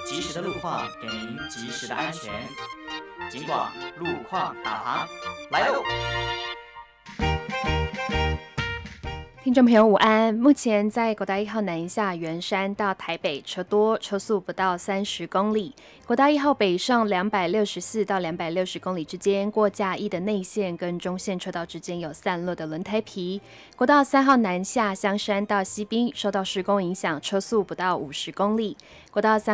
及时的路况，给您及时的安全。警广路况导航来喽！ 听众朋友午安，目前在国道1号南下圆山到台北车多，车速不到30公里。国道1号北上264到260公里之间，过嘉义的内线跟中线车道之间有散落的轮胎皮。国道3号南下香山到西滨，受到施工影响，车速不到50公里。国道3